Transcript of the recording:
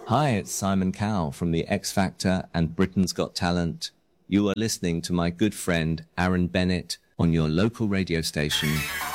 Hi, it's Simon Cowell from the X Factor and Britain's Got Talent. You are listening to my good friend Aaron Bennett on your local radio station,